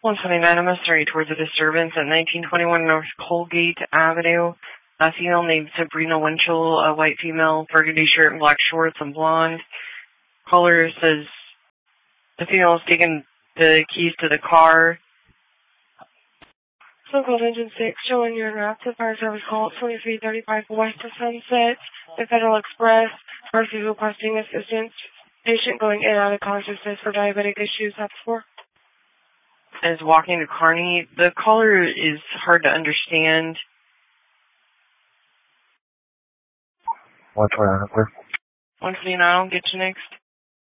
129 on Mystery towards a disturbance at 1921 North Colgate Avenue. A female named Sabrina Winchell, a white female, burgundy shirt and black shorts and blonde. Caller says the female has taken the keys to the car. So-called Engine 6 showing your rapid fire service call at 2335 West of Sunset, the Federal Express. Mercy requesting assistance. Patient going in and out of consciousness for diabetic issues. That's for. Is walking to Kearney. The caller is hard to understand. 129, sir. 129, I'll get you next.